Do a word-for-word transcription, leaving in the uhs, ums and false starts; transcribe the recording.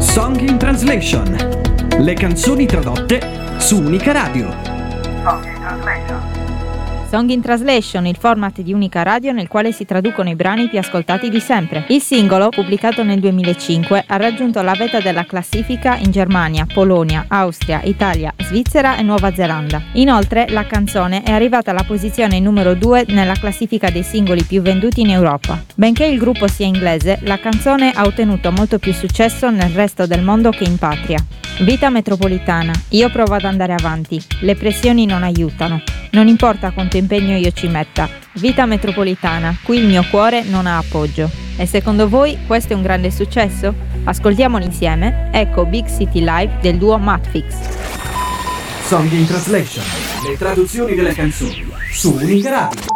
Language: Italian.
Song in Translation. Le canzoni tradotte su Unica Radio. Song in Translation. Song in Translation, il format di Unica Radio nel quale si traducono i brani più ascoltati di sempre. Il singolo, pubblicato nel duemilacinque, ha raggiunto la vetta della classifica in Germania, Polonia, Austria, Italia, Svizzera e Nuova Zelanda. Inoltre, la canzone è arrivata alla posizione numero due nella classifica dei singoli più venduti in Europa. Benché il gruppo sia inglese, la canzone ha ottenuto molto più successo nel resto del mondo che in patria. Vita metropolitana, io provo ad andare avanti, le pressioni non aiutano. Non importa quanto impegno io ci metta. Vita metropolitana, qui il mio cuore non ha appoggio. E secondo voi questo è un grande successo? Ascoltiamolo insieme. Ecco Big City Live del duo Matfix. Song in Translation. Le traduzioni delle canzoni su Unica Radio.